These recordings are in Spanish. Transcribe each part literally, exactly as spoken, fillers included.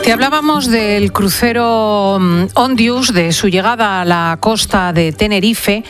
Si hablábamos del crucero Ondius, de su llegada a la costa de Tenerife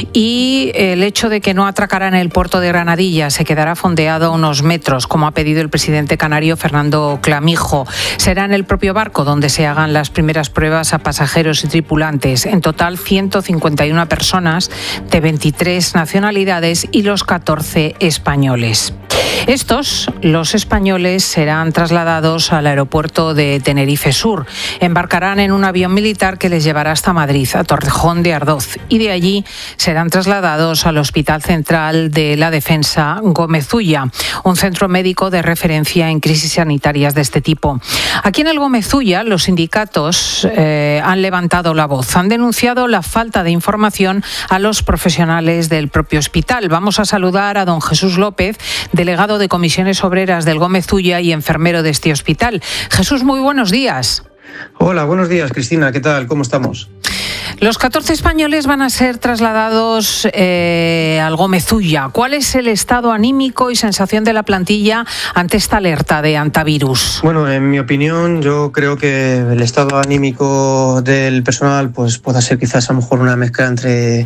y el hecho de que no atracará en el puerto de Granadilla, se quedará fondeado a unos metros, como ha pedido el presidente canario Fernando Clamijo. Será en el propio barco donde se hagan las primeras pruebas a pasajeros y tripulantes. En total, ciento cincuenta y una personas de veintitrés nacionalidades y los catorce españoles. Estos, los españoles, serán trasladados al aeropuerto de Tenerife Sur. Embarcarán en un avión militar que les llevará hasta Madrid, a Torrejón de Ardoz, y de allí serán trasladados al Hospital Central de la Defensa Gómez Ulla, un centro médico de referencia en crisis sanitarias de este tipo. Aquí en el Gómez Ulla, los sindicatos eh, han levantado la voz, han denunciado la falta de información a los profesionales del propio hospital. Vamos a saludar a don Jesús López, delegado de Comisiones Obreras del Gómez Ulla y enfermero de este hospital. Jesús, muy buenos días. Hola, buenos días, Cristina. ¿Qué tal? ¿Cómo estamos? Los catorce españoles van a ser trasladados eh, al Gómez Ulla. ¿Cuál es el estado anímico y sensación de la plantilla ante esta alerta de antivirus? Bueno, en mi opinión, yo creo que el estado anímico del personal pues pueda ser quizás a lo mejor una mezcla entre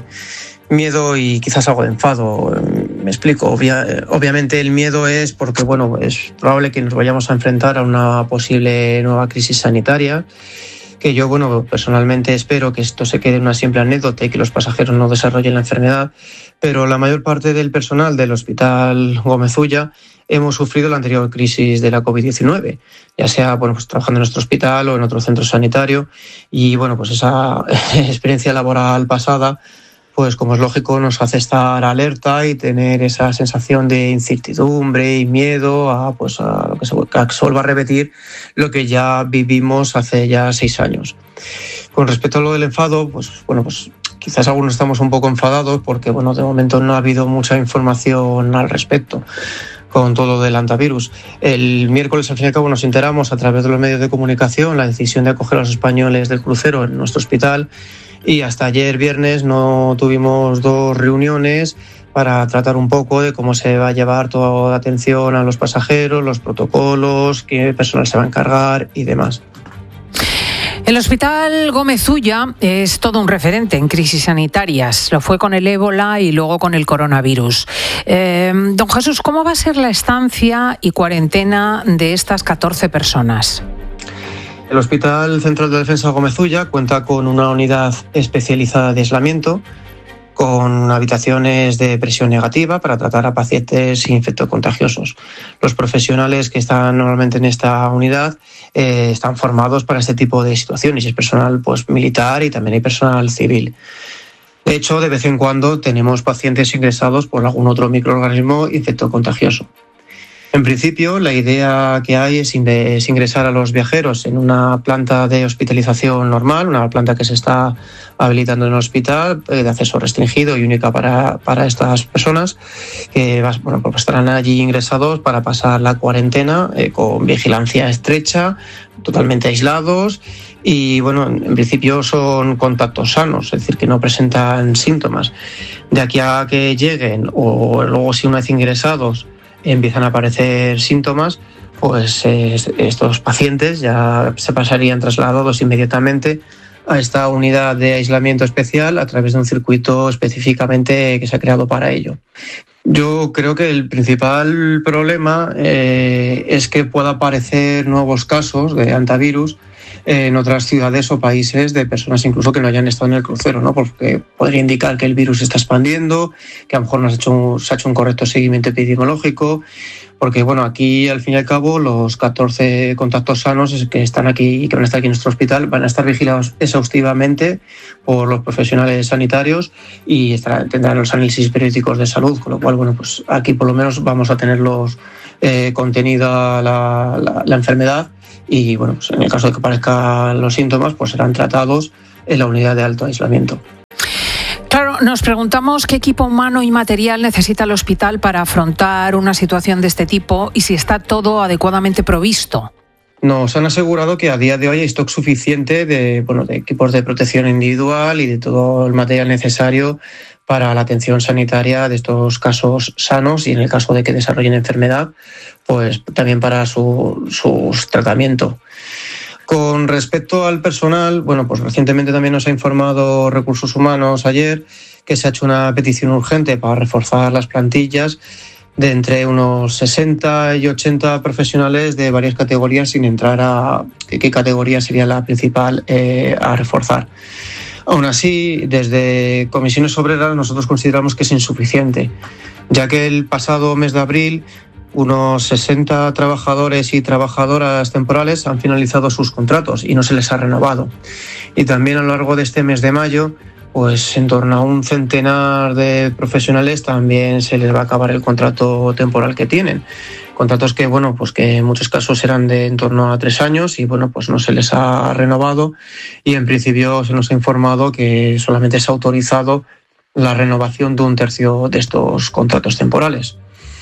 miedo y quizás algo de enfado. Me explico. Obvia, obviamente el miedo es porque, bueno, es probable que nos vayamos a enfrentar a una posible nueva crisis sanitaria, que yo, bueno, personalmente espero que esto se quede una simple anécdota y que los pasajeros no desarrollen la enfermedad, pero la mayor parte del personal del Hospital Gómez Ulla hemos sufrido la anterior crisis de la covid diecinueve, ya sea, bueno, pues trabajando en nuestro hospital o en otro centro sanitario, y, bueno, pues esa experiencia laboral pasada, pues como es lógico, nos hace estar alerta y tener esa sensación de incertidumbre y miedo a, pues, a lo que se, a que se vuelva a repetir lo que ya vivimos hace ya seis años. Con respecto a lo del enfado, pues bueno, pues quizás algunos estamos un poco enfadados porque, bueno, de momento no ha habido mucha información al respecto con todo del antivirus. El miércoles, al fin y al cabo, nos enteramos a través de los medios de comunicación la decisión de acoger a los españoles del crucero en nuestro hospital, y hasta ayer viernes no tuvimos dos reuniones para tratar un poco de cómo se va a llevar toda la atención a los pasajeros, los protocolos, qué personal se va a encargar y demás. El Hospital Gómez Ulla es todo un referente en crisis sanitarias. Lo fue con el ébola y luego con el coronavirus. Eh, don Jesús, ¿cómo va a ser la estancia y cuarentena de estas catorce personas? El Hospital Central de Defensa Gómez Ulla cuenta con una unidad especializada de aislamiento, con habitaciones de presión negativa para tratar a pacientes infectocontagiosos. Los profesionales que están normalmente en esta unidad eh, están formados para este tipo de situaciones. Es personal pues, militar y también hay personal civil. De hecho, de vez en cuando tenemos pacientes ingresados por algún otro microorganismo infectocontagioso. En principio, la idea que hay es ingresar a los viajeros en una planta de hospitalización normal, una planta que se está habilitando en el hospital, de acceso restringido y única para, para estas personas, que bueno, pues estarán allí ingresados para pasar la cuarentena eh, con vigilancia estrecha, totalmente aislados, y bueno, en principio son contactos sanos, es decir, que no presentan síntomas. De aquí a que lleguen, o luego si una vez ingresados empiezan a aparecer síntomas, pues eh, estos pacientes ya se pasarían trasladados inmediatamente a esta unidad de aislamiento especial a través de un circuito específicamente que se ha creado para ello. Yo creo que el principal problema eh, es que pueda aparecer nuevos casos de antivirus en otras ciudades o países de personas incluso que no hayan estado en el crucero, ¿no? Porque podría indicar que el virus se está expandiendo, que a lo mejor no se ha hecho un, se ha hecho un correcto seguimiento epidemiológico, porque bueno, aquí al fin y al cabo los catorce contactos sanos que están aquí y que van a estar aquí en nuestro hospital van a estar vigilados exhaustivamente por los profesionales sanitarios y estarán, tendrán los análisis periódicos de salud, con lo cual bueno, pues aquí por lo menos vamos a tenerlos eh, contenida la, la, la enfermedad. Y bueno, pues en el caso de que aparezcan los síntomas, pues serán tratados en la unidad de alto aislamiento. Claro, nos preguntamos qué equipo humano y material necesita el hospital para afrontar una situación de este tipo y si está todo adecuadamente provisto. Nos han asegurado que a día de hoy hay stock suficiente de, bueno, de equipos de protección individual y de todo el material necesario para la atención sanitaria de estos casos sanos y en el caso de que desarrollen enfermedad, pues también para su, su tratamiento. Con respecto al personal, bueno, pues recientemente también nos ha informado Recursos Humanos ayer que se ha hecho una petición urgente para reforzar las plantillas de entre unos sesenta y ochenta profesionales de varias categorías, sin entrar a qué categoría sería la principal eh, a reforzar. Aún así, desde Comisiones Obreras nosotros consideramos que es insuficiente, ya que el pasado mes de abril unos sesenta trabajadores y trabajadoras temporales han finalizado sus contratos y no se les ha renovado. Y también a lo largo de este mes de mayo, pues en torno a un centenar de profesionales también se les va a acabar el contrato temporal que tienen. Contratos que, bueno, pues que en muchos casos eran de en torno a tres años y, bueno, pues no se les ha renovado y en principio se nos ha informado que solamente se ha autorizado la renovación de un tercio de estos contratos temporales.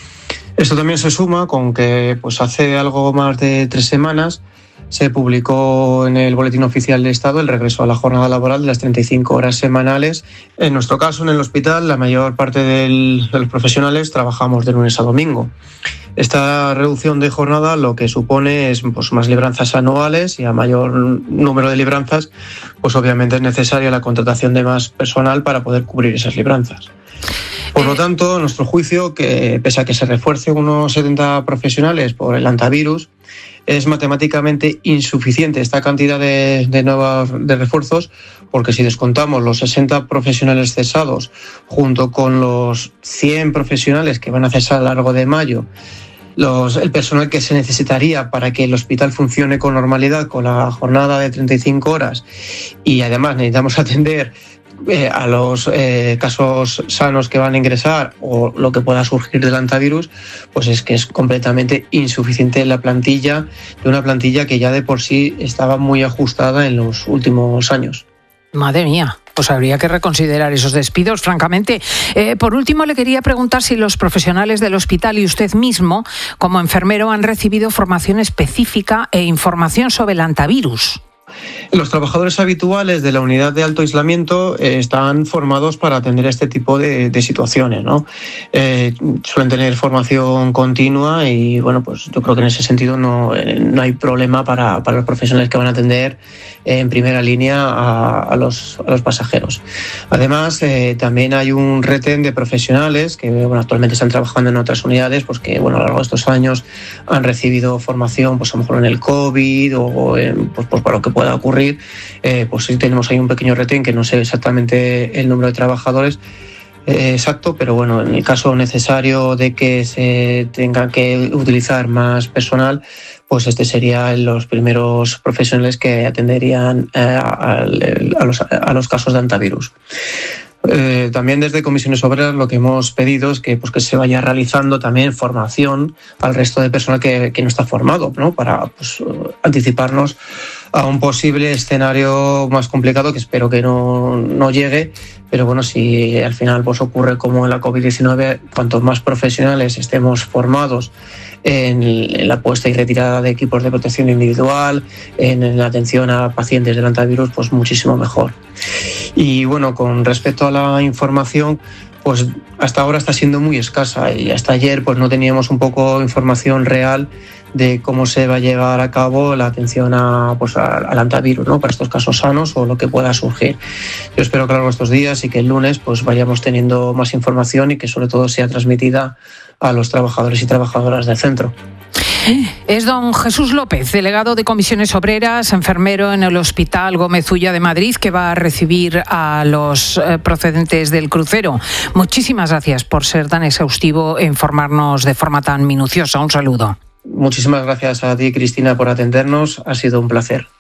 Esto también se suma con que pues hace algo más de tres semanas se publicó en el Boletín Oficial del Estado el regreso a la jornada laboral de las treinta y cinco horas semanales. En nuestro caso, en el hospital, la mayor parte del, de los profesionales trabajamos de lunes a domingo. Esta reducción de jornada lo que supone es pues, más libranzas anuales, y a mayor número de libranzas, pues obviamente es necesaria la contratación de más personal para poder cubrir esas libranzas. Por lo tanto, a nuestro juicio, que pese a que se refuerce unos setenta profesionales por el antivirus, es matemáticamente insuficiente esta cantidad de, de nuevos de refuerzos, porque si descontamos los sesenta profesionales cesados junto con los cien profesionales que van a cesar a lo largo de mayo, los, el personal que se necesitaría para que el hospital funcione con normalidad con la jornada de treinta y cinco horas, y además necesitamos atender Eh, a los eh, casos sanos que van a ingresar o lo que pueda surgir del antivirus, pues es que es completamente insuficiente la plantilla, de una plantilla que ya de por sí estaba muy ajustada en los últimos años. Madre mía, pues habría que reconsiderar esos despidos, francamente. Eh, por último, le quería preguntar si los profesionales del hospital y usted mismo, como enfermero, han recibido formación específica e información sobre el antivirus. Los trabajadores habituales de la unidad de alto aislamiento eh, están formados para atender este tipo de, de situaciones, ¿no? Eh, suelen tener formación continua y, bueno, pues yo creo que en ese sentido no, eh, no hay problema para, para los profesionales que van a atender eh, en primera línea a, a, los, a los pasajeros. Además, eh, también hay un retén de profesionales que, bueno, actualmente están trabajando en otras unidades, pues que, bueno, a lo largo de estos años han recibido formación, pues a lo mejor en el COVID o en, pues, pues para lo que pueda ocurrir, eh, pues sí tenemos ahí un pequeño retén que no sé exactamente el número de trabajadores eh, exacto, pero bueno, en el caso necesario de que se tenga que utilizar más personal, pues este sería los primeros profesionales que atenderían eh, a, a, los, a los casos de antivirus. Eh, también desde Comisiones Obreras lo que hemos pedido es que, pues, que se vaya realizando también formación al resto de personal que, que no está formado, ¿no? Para pues, anticiparnos a un posible escenario más complicado que espero que no, no llegue, pero bueno, si al final pues, ocurre como en la COVID diecinueve, cuantos más profesionales estemos formados en, en la puesta y retirada de equipos de protección individual, en, en la atención a pacientes del antivirus, pues muchísimo mejor. Y bueno, con respecto a la información, pues hasta ahora está siendo muy escasa y hasta ayer pues no teníamos un poco información real de cómo se va a llevar a cabo la atención a, pues, al antivirus, ¿no? Para estos casos sanos o lo que pueda surgir. Yo espero que a lo largo de estos días y que el lunes pues vayamos teniendo más información y que sobre todo sea transmitida a los trabajadores y trabajadoras del centro. Es don Jesús López, delegado de Comisiones Obreras, enfermero en el Hospital Gómez Ulla de Madrid, que va a recibir a los eh, procedentes del crucero. Muchísimas gracias por ser tan exhaustivo e informarnos de forma tan minuciosa. Un saludo. Muchísimas gracias a ti, Cristina, por atendernos. Ha sido un placer.